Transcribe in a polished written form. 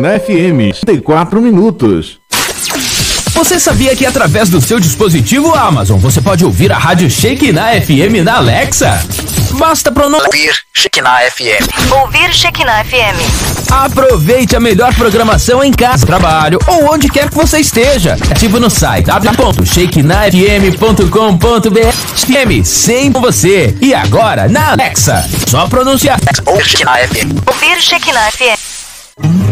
Na FM, 34 minutos. Você sabia que através do seu dispositivo Amazon você pode ouvir a Rádio Shekinah FM na Alexa? Basta ouvir Shekinah FM. Ouvir Shekinah FM. Aproveite a melhor programação em casa, trabalho ou onde quer que você esteja. Ative no site www.shekinahfm.com.br. FM sempre com você. E agora na Alexa. Só pronunciar. Ouvir Shekinah FM. Ouvir Shekinah FM.